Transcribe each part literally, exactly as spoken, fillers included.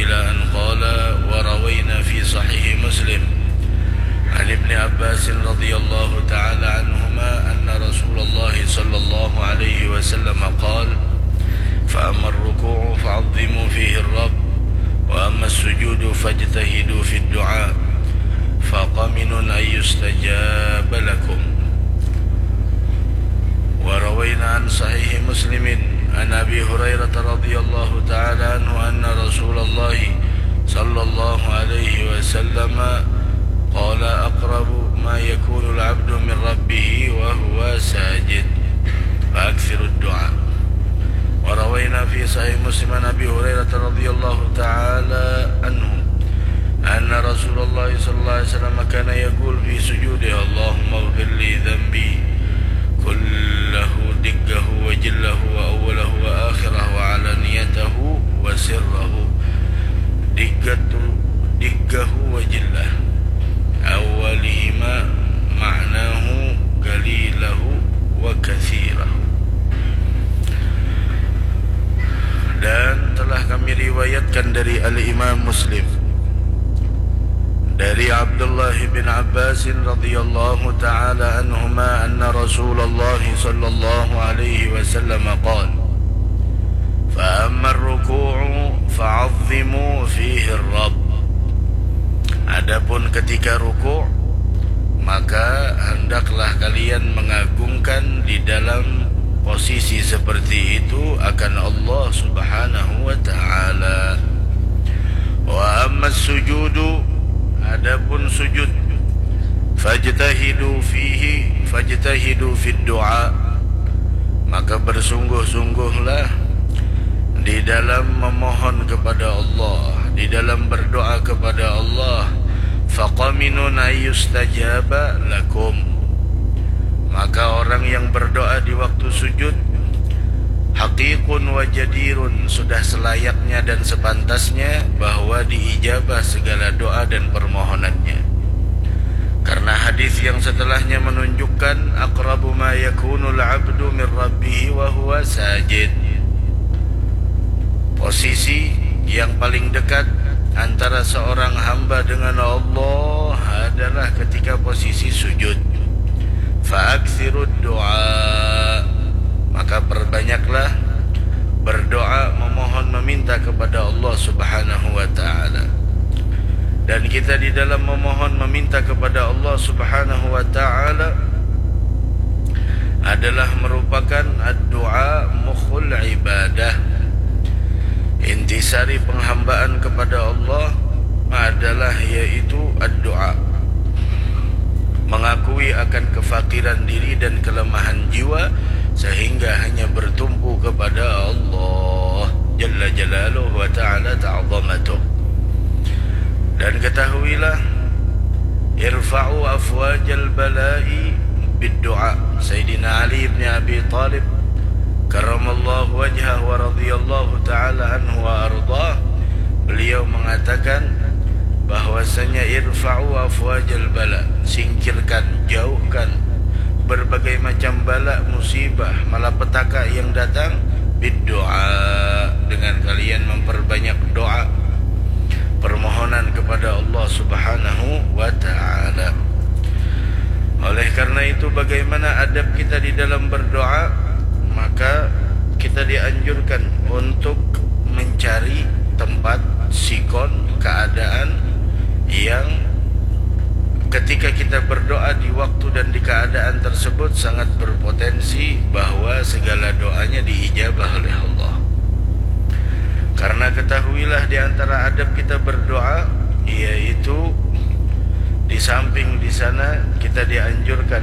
إلى أن قال: وروينا في صحيح مسلم عن ابن عباس رضي الله تعالى عنهما أن رسول الله صلى الله عليه وسلم قال: فأما الركوع فعظموا فيه الرب، وأما السجود فاجتهدوا في الدعاء، فقمن أن يستجاب لكم. وروينا عن صحيح مسلم عن أبي هريرة رضي الله تعالى عنه أن رسول الله صلى الله عليه وسلم قال: أقرب ما يكون العبد من ربه وهو ساجد فأكثر الدعاء. وروينا في صحيح مسلم عن أبي هريرة رضي الله تعالى عنه أن رسول الله صلى الله عليه وسلم كان يقول في سجوده: اللهم اغفر لي ذنبي كله دقه وجله وأوله وآخره وعلانيته وسره. دقته دقه وجله أولهما معناه قليله وكثيره. Dan telah kami riwayatkan dari Al-Imam Muslim dari Abdullah bin Abbas radhiyallahu ta'ala anhuma anna Rasulullah sallallahu alaihi wasallam qala: fa amma ar-ruku'u fa'azzimu fihi ar-rabb. Adapun ketika ruku', maka hendaklah kalian mengagungkan di dalam posisi seperti itu akan Allah Subhanahu wa ta'ala. Wa amma as-sujudu, adapun sujud, fajtahidu fihi fajtahidu fid du'a, maka bersungguh-sungguhlah di dalam memohon kepada Allah, di dalam berdoa kepada Allah. Faqaminun ayyustajaba lakum, maka orang yang berdoa di waktu sujud haqiqun wa jadirun, sudah selayaknya dan sepantasnya bahwa diijabah segala doa dan permohonannya. Karena hadis yang setelahnya menunjukkan aqrabu ma yakunul abdu min rabbih wa huwa sajid. Posisi yang paling dekat antara seorang hamba dengan Allah adalah ketika posisi sujud. Fa'akthirud du'a, maka perbanyaklah berdoa, memohon, meminta kepada Allah Subhanahu wa ta'ala. Dan kita di dalam memohon, meminta kepada Allah Subhanahu wa ta'ala adalah merupakan ad-du'a mukhul ibadah. Intisari penghambaan kepada Allah adalah yaitu ad-du'a, mengakui akan kefakiran diri dan kelemahan jiwa sehingga hanya bertumpu kepada Allah Jalla Jalaluhu wa ta'ala ta'zamatuh. Dan ketahuilah, irfa'u afwajal bala'i bid-du'a. Sayyidina Ali bin Abi Talib karramallahu wajhah wa radhiyallahu ta'ala anhu wa ardah, beliau mengatakan bahwasanya irfa'u afwajal bala, singkirkan, jauhkan berbagai macam bala, musibah, malapetaka yang datang bid-du'a, dengan kalian memperbanyak doa, permohonan kepada Allah Subhanahu wa ta'ala. Oleh karena itu, bagaimana adab kita di dalam berdoa? Maka kita dianjurkan untuk mencari tempat, sikon, keadaan yang ketika kita berdoa di waktu dan di keadaan tersebut sangat berpotensi bahwa segala doanya diijabah oleh Allah. Karena ketahuilah, di antara adab kita berdoa yaitu di samping di sana kita dianjurkan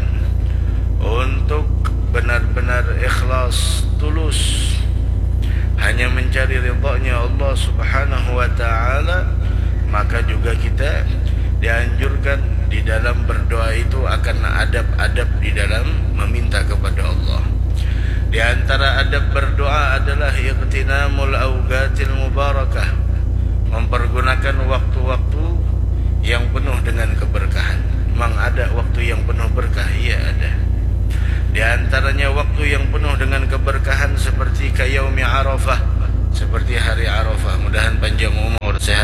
untuk benar-benar ikhlas, tulus, hanya mencari ridhanya Allah Subhanahu wa ta'ala. Maka juga kita dianjurkan di dalam berdoa itu akan adab-adab di dalam meminta kepada Allah. Di antara adab berdoa adalah iqtinamul awqatil mubarakah, mempergunakan waktu-waktu yang penuh dengan keberkahan. Memang ada waktu yang penuh berkah? Iya, ada. Di antaranya waktu yang penuh dengan keberkahan seperti kayaumi Arafah, seperti hari Arafah. Mudahan panjang umur, sehat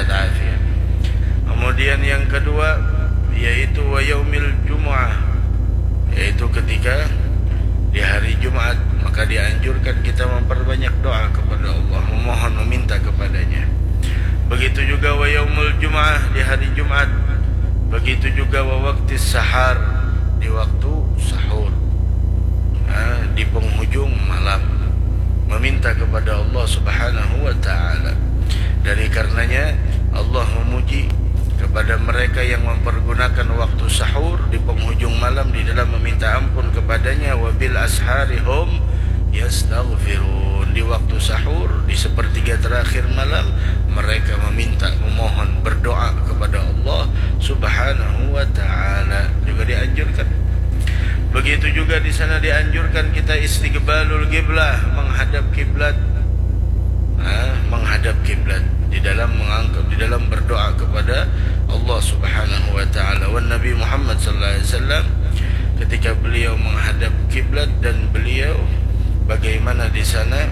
kedua yaitu wa yaumil jumu'ah, yaitu ketika di hari Jumat, maka dianjurkan kita memperbanyak doa kepada Allah, memohon, meminta kepadanya. Begitu juga wa yaumul jumu'ah, di hari Jumat. Begitu juga wa waqtis sahar, di waktu sahur, nah, di penghujung malam, meminta kepada Allah Subhanahu wa ta'ala. Dari karenanya Allah memuji kepada mereka yang mempergunakan waktu sahur di penghujung malam di dalam meminta ampun kepadanya. Wabil asharihum yastaghfirun, di waktu sahur, di sepertiga terakhir malam, mereka meminta, memohon, berdoa kepada Allah Subhanahu wa ta'ala. Juga dianjurkan. Begitu juga di sana dianjurkan kita istiqbalul qiblah, menghadap kiblat, nah, menghadap kiblat di dalam mengangkat, di dalam berdoa kepada Allah Subhanahu wa ta'ala. Wan Nabi Muhammad sallallahu alaihi wasallam ketika beliau menghadap kiblat, dan beliau bagaimana di sana,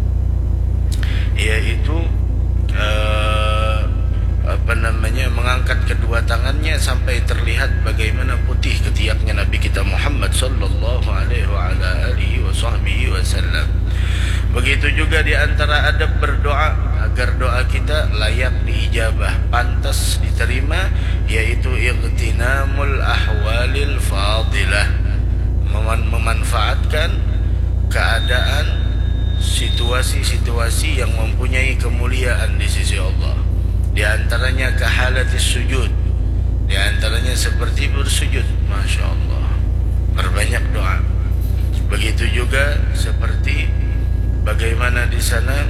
yaitu uh, apa namanya, mengangkat kedua tangannya sampai terlihat bagaimana putih ketiaknya Nabi kita Muhammad sallallahu alaihi wa ala alihi wa sahbihi wasallam. Begitu juga di antara adab berdoa agar doa kita layak diijabah, pantas diterima, yaitu ightinamul ahwalil fadilah, Mem memanfaatkan keadaan, situasi-situasi yang mempunyai kemuliaan di sisi Allah. Di antaranya kahalatis sujud, di antaranya seperti bersujud, Masya Allah, berbanyak doa. Begitu juga seperti bagaimana di sana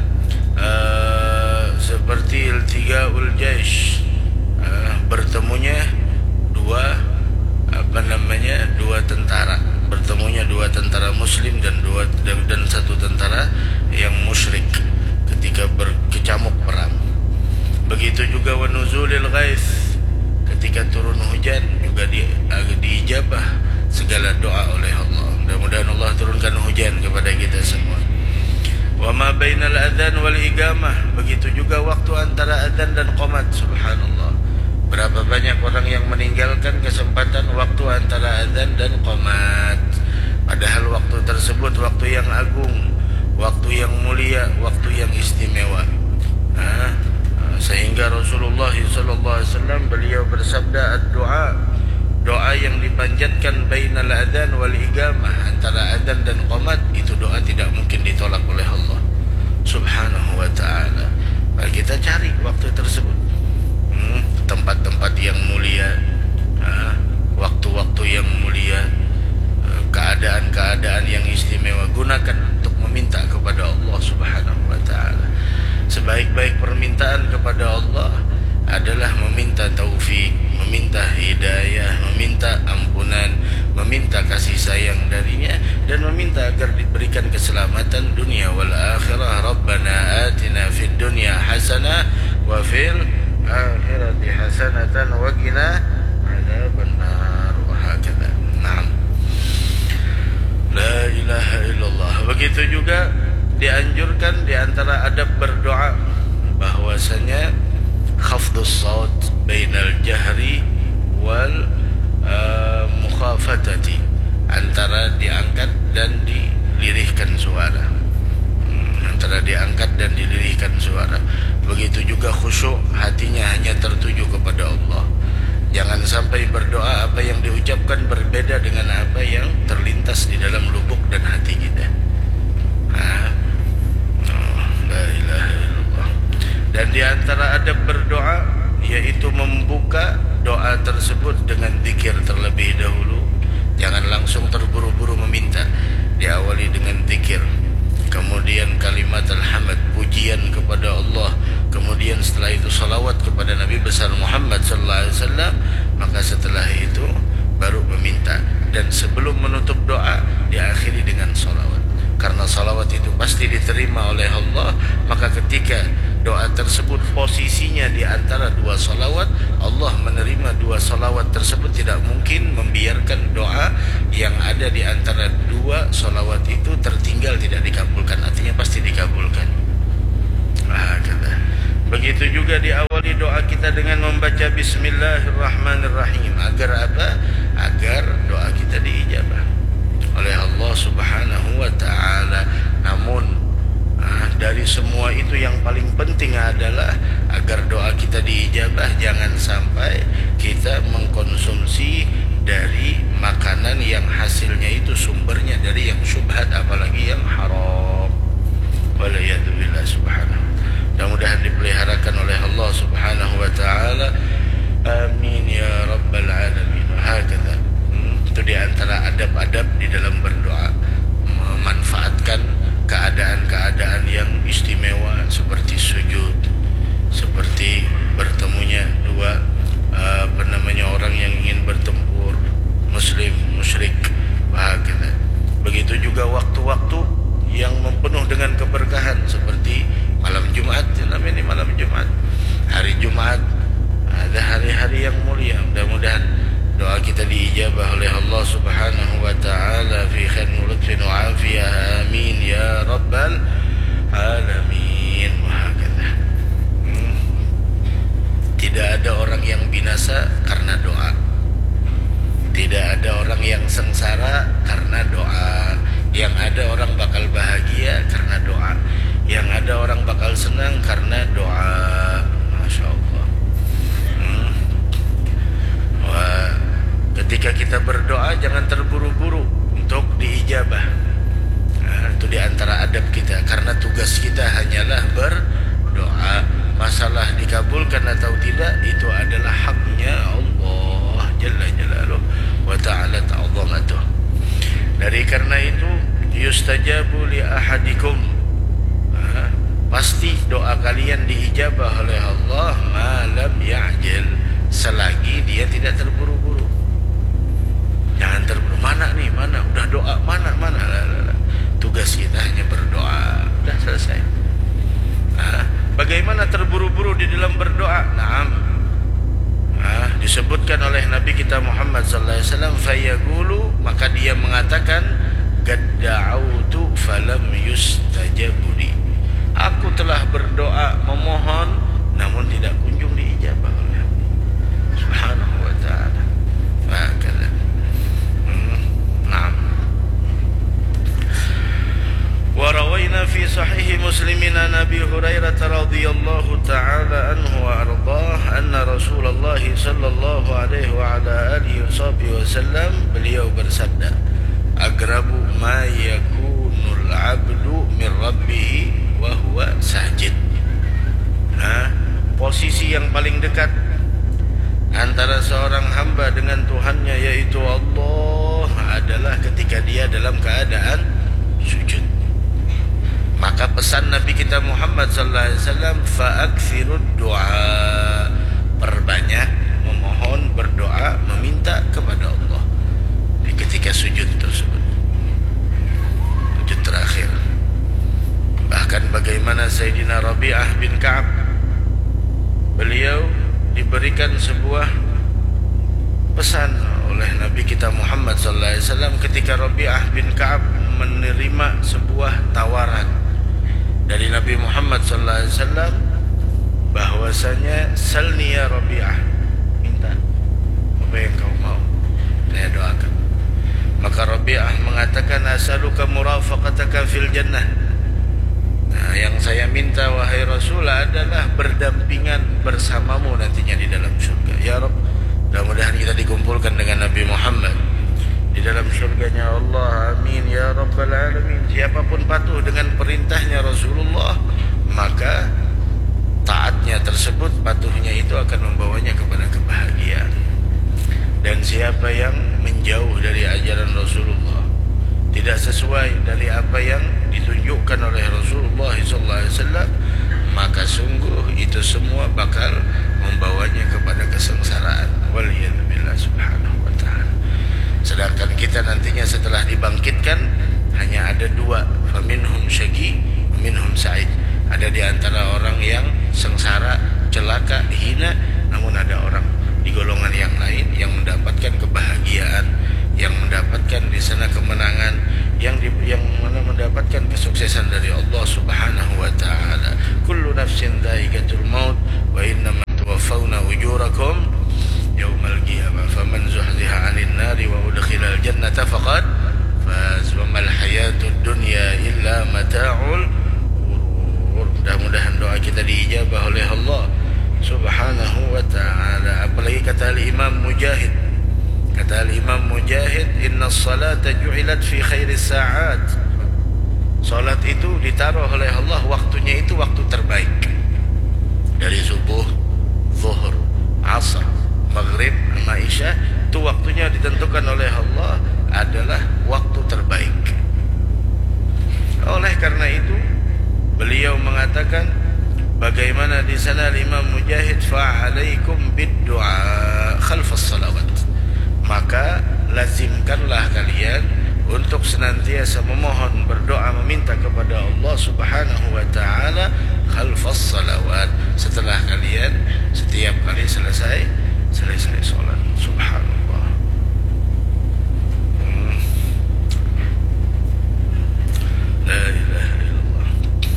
uh, seperti iltigaul jaish, uh, bertemunya dua apa namanya dua tentara, bertemunya dua tentara muslim dan dua dan, dan satu tentara yang musyrik ketika berkecamuk perang. Begitu juga wa nuzulil ghais, ketika turun hujan juga di, diijabah segala doa oleh Allah. Mudah-mudahan Allah turunkan hujan kepada kita semua. Wa ma bainal adzan wal iqamah, begitu juga waktu antara adzan dan qomat. Subhanallah, berapa banyak orang yang meninggalkan kesempatan waktu antara adzan dan qomat, padahal waktu tersebut waktu yang agung, waktu yang mulia, waktu yang istimewa. Nah, sehingga Rasulullah sallallahu alaihi wasallam beliau bersabda, ad-doa, doa yang dipanjatkan bainal adzan wal iqamah, antara adzan dan qomat, itu doa tidak mungkin ditolak oleh Allah Subhanahu wa ta'ala. Mari kita cari waktu tersebut, tempat-tempat hmm, yang mulia, waktu-waktu yang mulia, keadaan-keadaan yang istimewa, gunakan untuk meminta kepada Allah Subhanahu wa ta'ala. Sebaik-baik permintaan kepada Allah adalah meminta taufik, meminta hidayah, meminta ampunan, meminta kasih sayang darinya, dan meminta agar diberikan keselamatan dunia wal akhirah. Rabbana atina fid dunya hasanah wa fil akhirati hasanatan wa qina adzabannar, wa hakadha. Naam. La ilaha illallah. Begitu juga dianjurkan di antara adab berdoa bahwasanya khafdus saut bainal jahri wal uh, mukhafatati, antara diangkat dan dilirihkan suara, hmm, antara diangkat dan dilirihkan suara. Begitu juga khusyuk, hatinya hanya tertuju kepada Allah. Jangan sampai berdoa apa yang diucapkan berbeda dengan apa yang terlintas di dalam lubuk dan hati kita. Nah, oh, la ilaha illallah. Dan di antara adab berdoa yaitu membuka doa tersebut dengan zikir terlebih dahulu. Jangan langsung terburu-buru meminta, diawali dengan zikir, kemudian kalimat alhamd, pujian kepada Allah, kemudian setelah itu salawat kepada Nabi besar Muhammad sallallahu alaihi wasallam. Maka setelah itu baru meminta, dan sebelum menutup doa diakhiri dengan salawat, karena salawat itu pasti diterima oleh Allah. Maka ketika doa tersebut posisinya di antara dua salawat, Allah menerima dua salawat tersebut. Tidak mungkin membiarkan doa yang ada di antara dua salawat itu tertinggal, tidak dikabulkan. Artinya pasti dikabulkan. Nah, begitu juga diawali awali doa kita dengan membaca Bismillahirrahmanirrahim. Agar apa? Agar doa kita diijabah oleh Allah Subhanahu wa ta'ala. Namun ah, dari semua itu yang paling penting adalah agar doa kita diijabah, jangan sampai kita mengkonsumsi dari makanan yang hasilnya itu sumbernya dari yang syubhat, apalagi yang haram. Waliyadzubillah subhanahu. Mudah-mudahan dipeliharakan oleh Allah Subhanahu wa ta'ala. Amin ya rabbal alamin. Hakadha. Hmm, itu di antara adab-adab di dalam berdoa, memanfaatkan keadaan-keadaan yang istimewa seperti sujud, seperti bertemunya dua apa namanya orang yang ingin bertempur, muslim musyrik. Hakadha. Begitu juga waktu-waktu yang penuh dengan keberkahan seperti malam Jumat. Namanya malam Jumat, hari Jumat, ada hari-hari yang mulia. Mudah-mudahan doa kita diijabah oleh Allah Subhanahu wa ta'ala fi khairin wa lutfin wa afiyah. Amin ya rabbal alamin. Wahakadha. hmm. Tidak ada orang yang binasa karena doa. Tidak ada orang yang sengsara karena doa. Yang ada orang bakal bahagia karena doa. Yang ada orang bakal senang karena doa. Masya Allah. hmm. Wah, ketika kita berdoa jangan terburu-buru untuk diijabah. Nah, itu diantara adab kita. Karena tugas kita hanyalah berdoa. Masalah dikabulkan atau tidak itu adalah haknya Allah Jalla Jalaluh wa ta'ala ta'azamatuh. Dari karena itu yustajabu li ahadikum, ha, pasti doa kalian diijabah oleh Allah malam ya'jil, selagi dia tidak terburu-buru. Jangan terburu, mana nih, mana udah doa, mana mana lah, lah, lah. Tugas kita hanya berdoa, udah selesai. Nah, bagaimana terburu-buru di dalam berdoa? Naam, nah, disebutkan oleh Nabi kita Muhammad sallallahu alaihi wasallam, fayaqulu, maka dia mengatakan, qad da'autu falam yustajabuli, aku telah berdoa memohon namun tidak kunjung diijabah oleh Allah Subhanahu wa ta'ala. Maka hmm, naam. Wa rawaina fi sahih Muslimin an Abi Hurairah radhiyallahu ta'ala anhu wa ardhah anna Rasulullah sallallahu alaihi wa ala alihi wa sallam, beliau bersabda, agrabu ma yakunul abdu min rabbih wa huwa sajid. Nah, posisi yang paling dekat antara seorang hamba dengan Tuhannya, yaitu Allah, adalah ketika dia dalam keadaan sujud. Maka pesan Nabi kita Muhammad sallallahu alaihi wasallam, fa'akthirud du'a, perbanyak memohon, berdoa, meminta kepada Allah di ketika sujud tersebut, sujud terakhir. Bahkan bagaimana Sayyidina Rabi'ah bin Ka'ab, beliau diberikan sebuah pesan oleh Nabi kita Muhammad sallallahu alaihi wasallam ketika Rabi'ah bin Ka'ab menerima sebuah tawaran dari Nabi Muhammad sallallahu alaihi wasallam bahwasanya, salni ya Rabi'ah, minta apa yang kau mau, saya doakan. Maka Rabi'ah mengatakan, asaluka murafaqataka fil jannah. Nah, yang saya minta wahai Rasul adalah berdampingan bersamamu nantinya di dalam surga. Ya Rabb, mudah-mudahan kita dikumpulkan dengan Nabi Muhammad di dalam surganya Allah. Amin ya rabbal alamin. Siapapun patuh dengan perintahnya Rasulullah, maka taatnya tersebut, patuhnya itu akan membawanya kepada kebahagiaan. Dan siapa yang menjauh dari ajaran Rasulullah, tidak sesuai dari apa yang ditunjukkan oleh Rasulullah sallallahu alaihi wasallam, maka sungguh itu semua bakal membawanya kepada kesengsaraan. Waliyadzubillah subhanahu wa ta'ala. Sedangkan kita nantinya setelah dibangkitkan hanya ada dua, faminhum syaqi, minhum sa'id. Ada di antara orang yang sengsara, celaka, hina, namun ada orang di golongan yang lain yang mendapatkan kebahagiaan, yang mendapatkan di sana kemenangan, yang di, yang mana mendapatkan kesuksesan dari Allah Subhanahu wa ta'ala. Kullu nafsin dha'iqatul maut wa innama as-salata ju'ilat fi khairis sa'at. Salat itu ditaruh oleh Allah, waktunya itu waktu terbaik. Dari subuh, zuhur, asar, maghrib, sama isya, itu waktunya ditentukan oleh Allah adalah waktu terbaik. Oleh karena itu beliau mengatakan, bagaimana di sana Imam Mujahid, fa'alaikum bid-du'a khalfas salawat. Maka lazimkanlah kalian untuk senantiasa memohon, berdoa, meminta kepada Allah Subhanahu wa taala khalfas salawat, setelah kalian setiap kali selesai selesai salat. Subhanallah. Hmm. La ilaha illallah.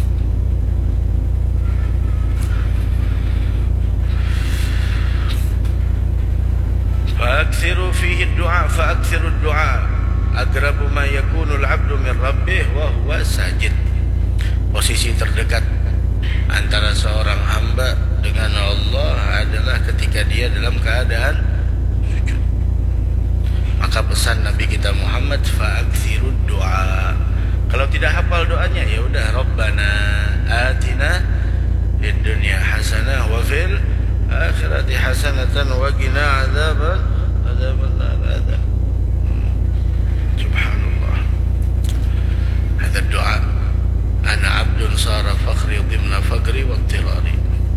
Fa'akthiru fihi ad-du'a, fa'akthiru ad-du'a. Agrabu ma yakunu al-'abdu min rabbih wa huwa sajid. Posisi terdekat antara seorang hamba dengan Allah adalah ketika dia dalam keadaan sujud. Maka pesan Nabi kita Muhammad, fa'aktsirud du'a. Kalau tidak hafal doanya, ya udah, Rabbana atina fid dunya hasanah wa fil akhirati hasanatan wa qina adzaban adzaban nar. Subhanallah. Hadha ad-du'a ana 'abdun sara fakhri dhimna faqri wa ittirari.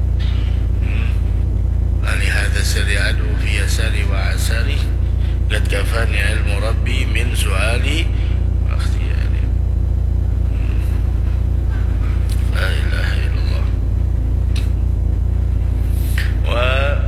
Ali hadha sirri adu fi yasari wa asari qad kafani ilmu rabbi min su'ali wa ikhtiyari. La ilaha illallah. Wa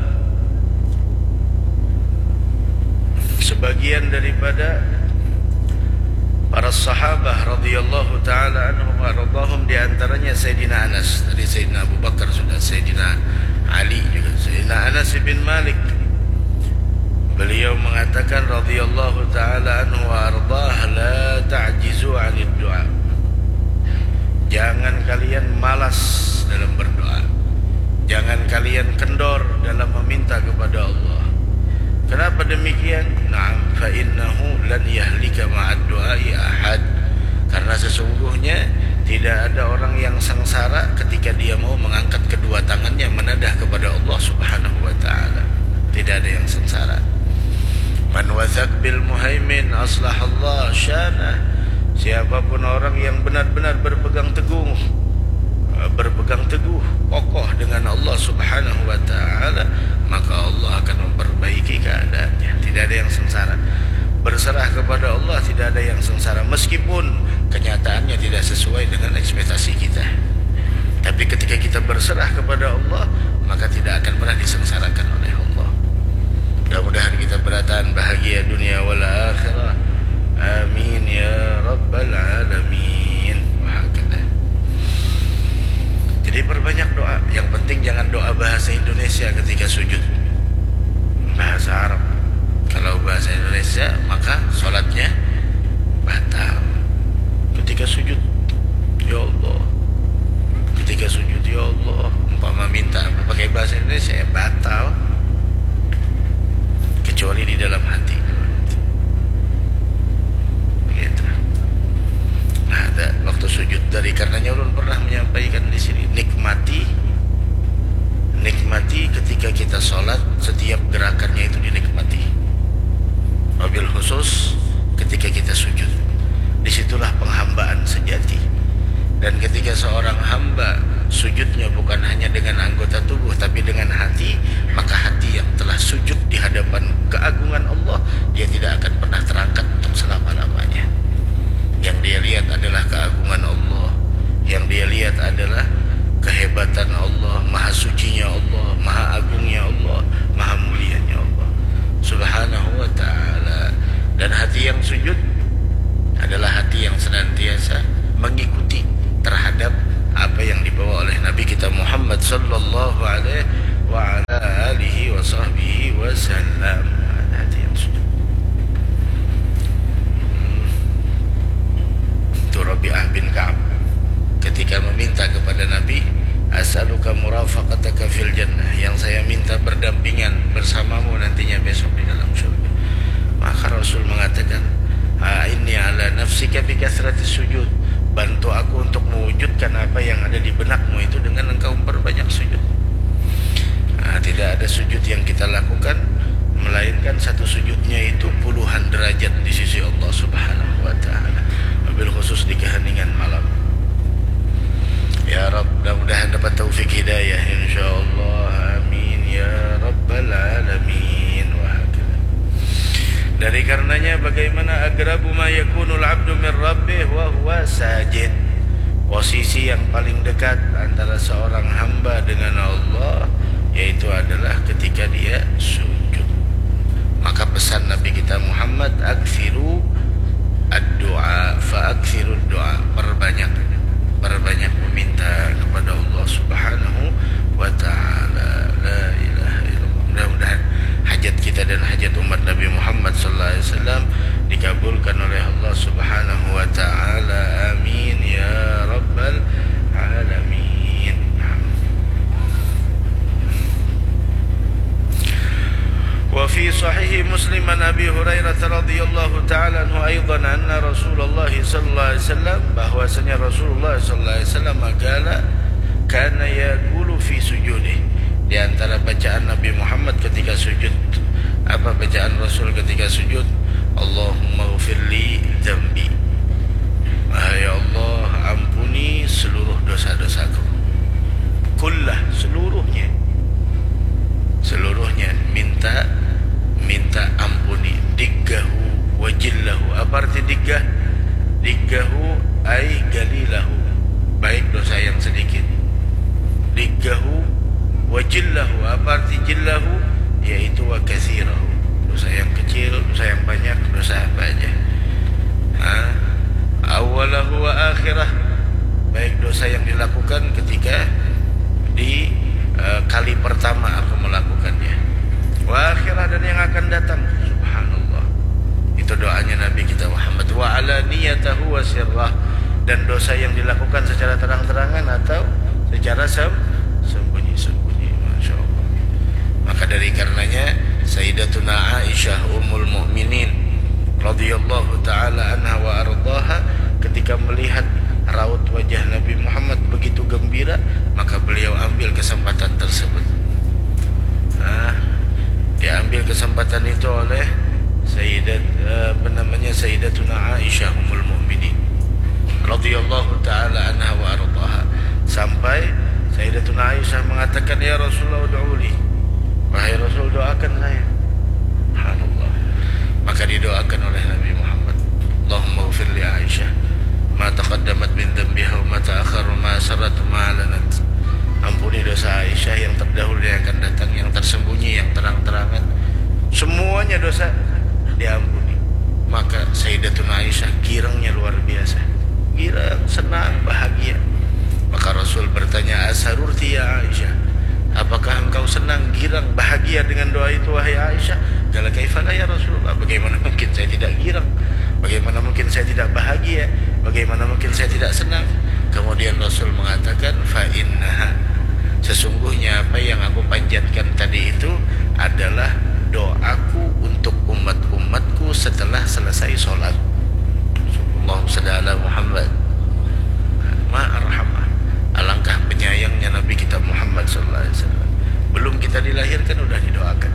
sebagian daripada para sahabah radhiyallahu taala anhum wa radhahum, di antaranya Sayyidina Anas, dari Sayyidina Abu Bakar sudah, Sayyidina Ali juga, Sayyidina Anas bin Malik. Beliau mengatakan radhiyallahu taala anhu wa ardhah, la ta'jizu 'anid du'a. Jangan kalian malas dalam berdoa. Jangan kalian kendor dalam meminta kepada Allah. Kenapa demikian? Na'am, fa innahu lan yahlika ma'ad du'ai ahad. Karena sesungguhnya tidak ada orang yang sengsara ketika dia mau mengangkat kedua tangannya menadah kepada Allah Subhanahu wa taala. Tidak ada yang sengsara. Man wathaq bil muhaimin aslahallah syana. Siapapun orang yang benar-benar berpegang teguh berpegang teguh kokoh dengan Allah Subhanahu wa taala, maka Allah akan memperbaiki keadaannya. Tidak ada yang sengsara. Berserah kepada Allah, tidak ada yang sengsara, meskipun kenyataannya tidak sesuai dengan ekspektasi kita. Tapi ketika kita berserah kepada Allah, maka tidak akan pernah disengsarakan oleh Allah. Mudah-mudahan kita berataan bahagia dunia wal akhirah. Amin ya rabbal alamin. Wahakala. Jadi perbanyak doa. Yang penting jangan doa bahasa Indonesia ketika sujud, bahasa Arab. Kalau bahasa Indonesia maka solatnya batal. Ketika sujud, ya Allah, ketika sujud, ya Allah, umpama minta pakai bahasa Indonesia, ya batal, kecuali di dalam hati. Begitu. Nah, ada waktu sujud, dari karenanya ulun pernah menyampaikan di sini, nikmati, nikmati ketika kita sholat, setiap gerakannya itu dinikmati. Wabil khusus ketika kita sujud, disitulah penghambaan sejati. Dan ketika seorang hamba sujudnya bukan hanya dengan anggota tubuh tapi dengan hati, maka hati yang telah sujud di hadapan keagungan Allah, dia tidak akan pernah terangkat untuk selama-lamanya. Yang dia lihat adalah keagungan Allah, yang dia lihat adalah kehebatan Allah, maha sucinya Allah, maha agungnya Allah, maha mulianya Allah Subhanahu wa ta'ala. Dan hati yang sujud adalah hati yang senantiasa mengikuti terhadap apa yang dibawa oleh Nabi kita Muhammad sallallahu alaihi wa ala alihi wa sahbihi wasallam. Hati yang sujud. hmm. Itu Rabi'ah bin Ka'ab ketika meminta kepada Nabi, as'aluka murafaqataka fil jannah, yang saya minta berdampingan bersamamu nantinya besok di dalam surga. Maka Rasul mengatakan, Inni ala nafsika bi kasratis sujud. Bantu aku untuk mewujudkan apa yang ada di benakmu itu dengan engkau memperbanyak sujud. Nah, tidak ada sujud yang kita lakukan melainkan satu sujudnya itu puluhan derajat di sisi Allah Subhanahu wa taala, wabil khusus di keheningan malam. Ya Rabb, mudah-mudahan dapat taufik hidayah insyaallah. Amin ya rabbal alamin. Dari karenanya bagaimana agrabu ma yakunul abdu min rabbih wa huwa sajid. Posisi yang paling dekat antara seorang hamba dengan Allah yaitu adalah ketika dia sujud. Maka pesan Nabi kita Muhammad, aksiru ad-du'a fa aksiru ad-du'a, perbanyak perbanyak meminta kepada Allah Subhanahu wa taala. La ilaha illallah. Mudah-mudahan hajat kita dan hajat umat Nabi Muhammad sallallahu alaihi wasallam dikabulkan oleh Allah Subhanahu wa taala. Amin ya rabbal alamin. Wa fi sahih Muslim an Abi Hurairah radhiyallahu taala anhu aidan anna Rasulullah sallallahu alaihi wasallam, bahwasanya Rasulullah sallallahu alaihi wasallam qala kana yaqulu fi sujudih. Di antara bacaan Nabi Muhammad ketika sujud, apa bacaan Rasul ketika sujud? Allahumma ghfirli dzambi. Wahai Allah, ampuni seluruh dosa-dosaku. Kullah, seluruhnya. Seluruhnya minta minta ampuni. Diggahu wajillahu. Apa arti diggah? Diggahu ay galilahu, baik dosa yang sedikit. Diggahu wajillahu, apa arti jillahu? Yaitu wa katsirahu, dosa yang kecil, dosa yang banyak, dosa apa aja. Ha? Awalahu wa akhirah, baik dosa yang dilakukan ketika di uh, kali pertama aku melakukannya, wa akhirah, dan yang akan datang. Subhanallah, itu doanya Nabi kita Muhammad. Wa ala niyatahu wa sirrah, dan dosa yang dilakukan secara terang-terangan atau secara sembunyi-sembunyi. Maka dari karenanya Sayyidatuna Aisyah Ummul Mukminin radhiyallahu taala anha wa ardhaha ketika melihat raut wajah Nabi Muhammad begitu gembira, maka beliau ambil kesempatan tersebut. Nah, diambil kesempatan itu oleh Sayyidat apa namanya Sayyidatuna Aisyah Ummul Mukminin radhiyallahu taala anha wa ardhaha, sampai Sayyidatuna Aisyah mengatakan, ya Rasulullah ud'uli, wahai Rasul doakan saya. Subhanallah. Maka didoakan oleh Nabi Muhammad, Allahumma ghfir li Aisyah ma taqaddamat min dhanbiha wa ma ta'akhkhara ma asarrat ma alanat. Ampuni dosa Aisyah yang terdahulu dan yang akan datang, yang tersembunyi, yang terang-terangan, semuanya dosa diampuni. Maka Sayyidatuna Aisyah girangnya luar biasa, girang, senang, bahagia. Maka Rasul bertanya, asarurti ya Aisyah, apakah engkau senang, girang, bahagia dengan doa itu wahai Aisyah? Qala kaifala ya Rasulullah, bagaimana mungkin saya tidak girang, bagaimana mungkin saya tidak bahagia, bagaimana mungkin saya tidak senang? Kemudian Rasul mengatakan, fa innaha, sesungguhnya apa yang aku panjatkan tadi itu adalah doaku untuk umat-umatku setelah selesai sholat. Allahumma shalli ala Muhammad. Ma'arhamah, alangkah penyayangnya Nabi kita Muhammad sallallahu alaihi wasallam. Belum kita dilahirkan sudah didoakan.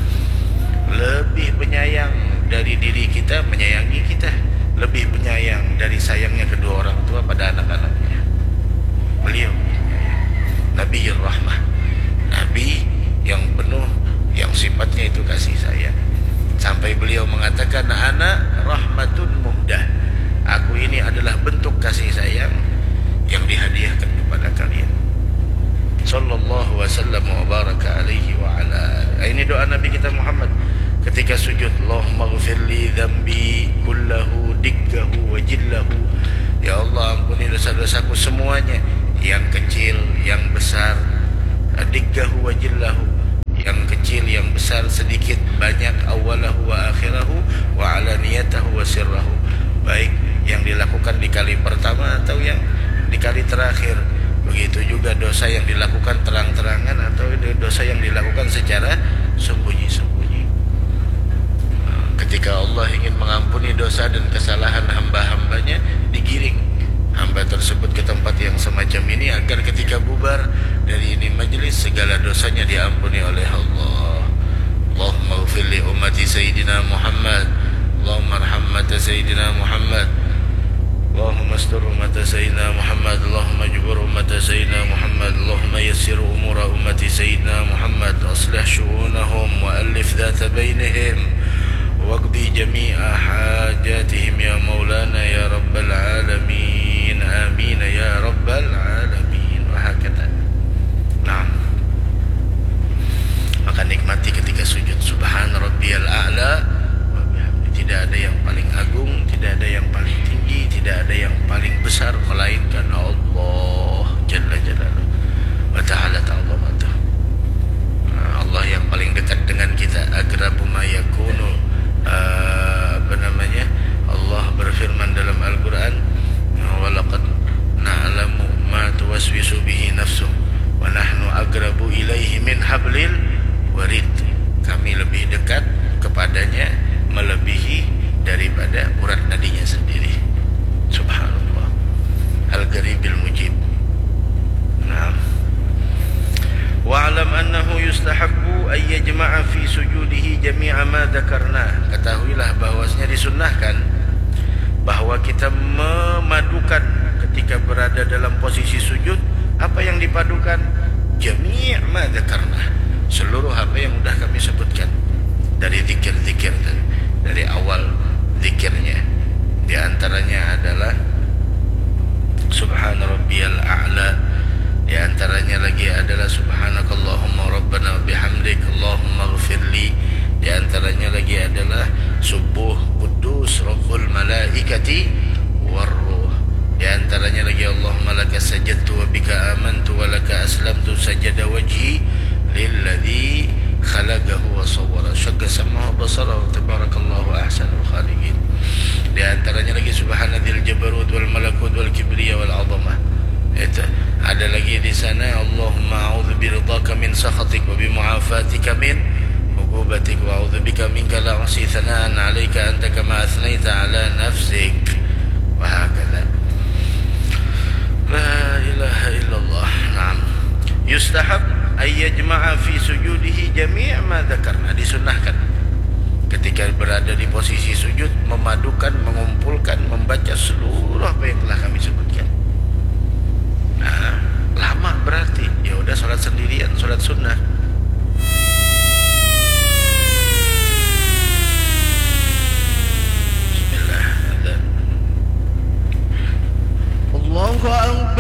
Lebih penyayang dari diri kita, menyayangi kita. Lebih penyayang dari sayangnya kedua orang tua pada anak-anaknya. Beliau Nabi Rahmah, Nabi yang penuh, yang sifatnya itu kasih sayang. Sampai beliau mengatakan, ana rahmatun muhdah, aku ini adalah bentuk kasih sayang yang dihadiahkan kepada kalian. Sallallahu wasallam wa baraka alaihi wa ala. Ini doa Nabi kita Muhammad ketika sujud. Allahumma ghfirli dzambi kullahu diggahu wa jillahu. Ya Allah, ampuni dosa-dosaku semuanya, yang kecil, yang besar. Diggahu wa jillahu, yang kecil, yang besar, sedikit, banyak. Awalahu wa akhirahu wa alaniyatahu wa sirrahu, baik yang dilakukan di kali pertama atau yang di kali terakhir. Begitu juga dosa yang dilakukan terang-terangan atau dosa yang dilakukan secara sembunyi-sembunyi. Ketika Allah ingin mengampuni dosa dan kesalahan hamba-hambanya, digiring hamba tersebut ke tempat yang semacam ini agar ketika bubar dari ini majelis segala dosanya diampuni oleh Allah. Allahumma ighfir li ummati sayyidina Muhammad, Allahumma arham ummata sayyidina Muhammad, Allahumma astur ummata sayyidina Muhammad, Allahumma jbur ummata sayyidina Muhammad, Allahumma yassir umura ummati sayyidina Muhammad, aslih syu'unahum wa alif dhata bainihim waqdi jami'a hajatihim ya maulana ya rabbal alamin, amin ya rabbal alamin. Wahakata. Nah, maka nikmati ketika sujud. Subhana rabbiyal a'la wa bihamdi. Tidak ada yang paling agung, tidak ada yang paling tinggi, tidak ada yang paling besar melainkan Allah Jalla Jalaluhu wa ta'ala ta'zamatuh. Allah yang paling dekat dengan kita. Agrabu ma yakunu, uh, apa namanya, Allah berfirman dalam Al-Quran, wa laqad na'lamu ma tuwaswisu bihi nafsuh wa nahnu agrabu ilaihi min hablil warid. Kami lebih dekat kepadanya melebihi daripada urat nadinya sendiri. Subhanallah. Al-Gharibil Mujib. Nah, wa'lam annahu yustahabbu ay yajma'a fi sujudihi jami'a ma dzakarna. Ketahuilah bahwasanya disunnahkan bahwa kita memadukan ketika berada dalam posisi sujud. Apa yang dipadukan? Jami' ma dzakarna, seluruh apa yang sudah kami sebutkan dari zikir-zikir tadi, dari awal zikirnya. Di antaranya adalah Subhana rabbiyal a'la, di antaranya lagi adalah subhanakallahumma rabbana bihamdik Allahumma ighfirli, di antaranya lagi adalah subuh kudus rabbul malaikati warruh, di antaranya lagi Allahumma laka sajadtu wa bika amantu wa laka aslamtu sajada wajhi lilladzi khalaqahu wa sawwara syaqqa samahu basarahu tabarakallahu ahsanul khaliqin. Di antaranya lagi subhanadzil jabarut wal malakut wal kibriya wal azamah. Itu ada lagi di sana Allahumma a'udzu biridhaka min sakhatik wa bi mu'afatika min uqubatik wa a'udzu bika minka la uhsi thanaan 'alaika anta kama athnaita 'ala nafsik. Wa hakadha. La ilaha illallah. Naam. Yustahab ay yajma'a fi sujudihi jami' ma dzakarna. Disunnahkan ketika berada di posisi sujud memadukan, mengumpulkan, membaca seluruh apa yang telah kami sebutkan. Nah, lama berarti ya udah salat sendirian, salat sunnah.